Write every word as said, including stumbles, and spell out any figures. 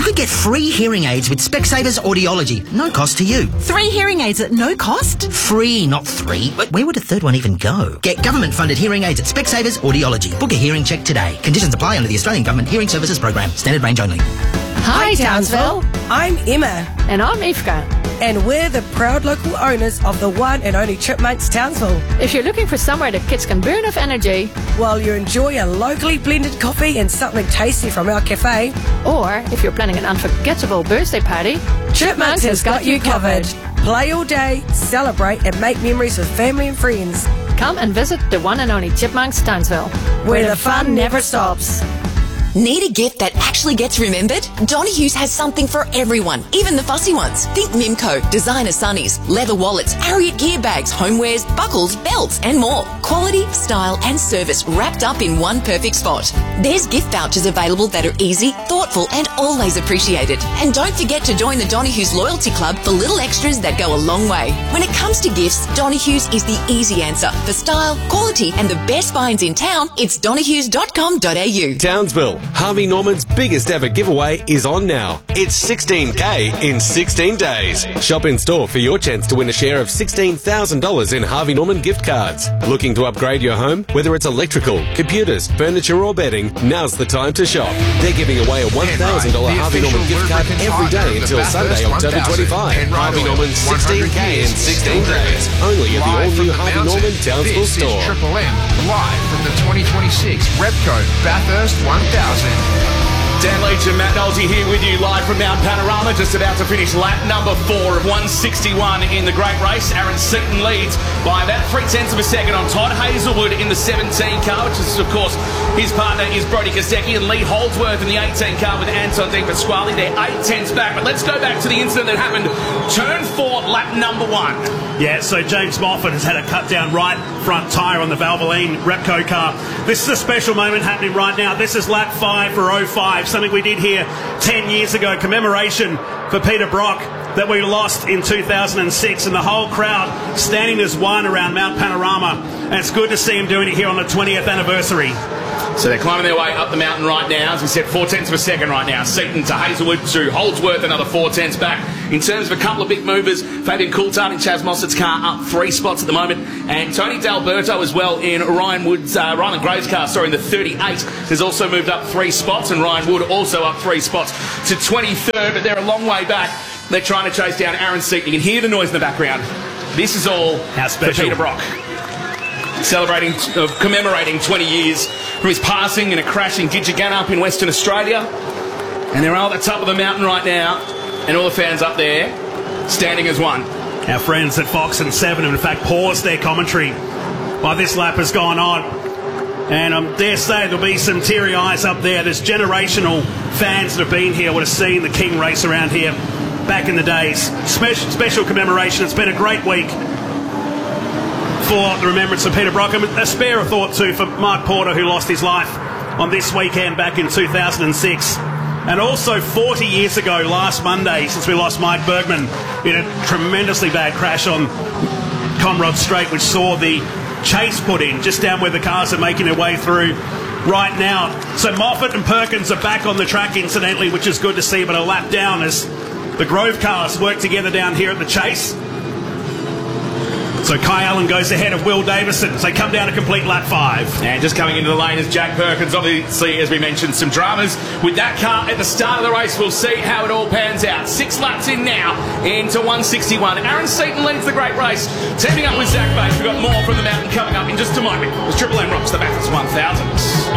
You could get free hearing aids with Specsavers Audiology. No cost to you. Three hearing aids at no cost? Free, not three. But where would a third one even go? Get government-funded hearing aids at Specsavers Audiology. Book a hearing check today. Conditions apply under the Australian Government Hearing Services Program. Standard range only. Hi, Townsville. I'm Emma. And I'm Ifka. And we're the proud local owners of the one and only Chipmunks Townsville. If you're looking for somewhere that kids can burn off energy, while you enjoy a locally blended coffee and something tasty from our cafe, or if you're planning an unforgettable birthday party, Chipmunks has got you covered. Play all day, celebrate and make memories with family and friends. Come and visit the one and only Chipmunks Townsville, where the fun never stops. Need a gift that actually gets remembered? Donohue's has something for everyone, even the fussy ones. Think Mimco, designer sunnies, leather wallets, Harriet gear bags, homewares, buckles, belts and more. Quality, style and service wrapped up in one perfect spot. There's gift vouchers available that are easy, thoughtful and always appreciated. And don't forget to join the Donohue's Loyalty Club for little extras that go a long way. When it comes to gifts, Donohue's is the easy answer. For style, quality and the best finds in town, it's donohues dot com dot a u. Townsville. Harvey Norman's biggest ever giveaway is on now. It's sixteen K in sixteen days. Shop in store for your chance to win a share of sixteen thousand dollars in Harvey Norman gift cards. Looking to upgrade your home? Whether it's electrical, computers, furniture or bedding, now's the time to shop. They're giving away a one thousand dollars Harvey Norman gift card every day until Sunday, October twenty-fifth. Harvey Norman's sixteen K in sixteen days. Only at the all-new Harvey Norman Townsville store. This is Triple M, live from the twenty twenty-six Repco Bathurst one thousand. Dan Leach and Matt Nolte here with you live from Mount Panorama, just about to finish lap number four of one sixty-one in the great race. Aaron Seaton leads by about three tenths of a second on Todd Hazelwood in the seventeen car, which is, of course, his partner is Brody Kostecki, and Lee Holdsworth in the eighteen car with Anton Di Pasquale. They're eight tenths back. But let's go back to the incident that happened turn four, lap number one. Yeah, so James Moffat has had a cut down right front tyre on the Valvoline Repco car. This is a special moment happening right now. This is lap five for oh five, something we did here ten years ago, commemoration for Peter Brock that we lost in two thousand six, and the whole crowd standing as one around Mount Panorama, and it's good to see him doing it here on the twentieth anniversary. So they're climbing their way up the mountain right now. As we said, four tenths of a second right now. Seaton to Hazelwood to Holdsworth, another four tenths back. In terms of a couple of big movers, Fabian Coulthard in Chaz Mossett's car up three spots at the moment, and Tony D'Alberto as well in Ryan Wood's, uh, Ryland Grove's car, sorry, in the thirty-eight, has also moved up three spots, and Ryan Wood also up three spots to twenty-third, but they're a long way back. They're trying to chase down Aaron Seaton. You can hear the noise in the background. This is all How special. for Peter Brock. Celebrating, uh, commemorating twenty years from his passing in a crash in Gidgegannup in Western Australia. And they're all at the top of the mountain right now, and all the fans up there standing as one. Our friends at Fox and Seven have in fact paused their commentary while this lap has gone on. And I dare say there'll be some teary eyes up there. There's generational fans that have been here, would have seen the King race around here back in the days. Special, special commemoration. It's been a great week for the remembrance of Peter Brock. And a spare of thought too for Mark Porter, who lost his life on this weekend back in two thousand six. And also forty years ago, last Monday, since we lost Mike Bergman in a tremendously bad crash on Conrod Straight, which saw the chase put in just down where the cars are making their way through right now. So Moffat and Perkins are back on the track, incidentally, which is good to see, but a lap down as the Grove cars work together down here at the chase. So Kai Allen goes ahead of Will Davison. So they come down to complete lap five. And just coming into the lane is Jack Perkins. Obviously, as we mentioned, some dramas with that car at the start of the race. We'll see how it all pans out. Six laps in now into one sixty-one. Aaron Seaton leads the great race. Teaming up with Zach Bates. We've got more from the mountain coming up in just a moment. As Triple M rocks the Bathurst one thousand.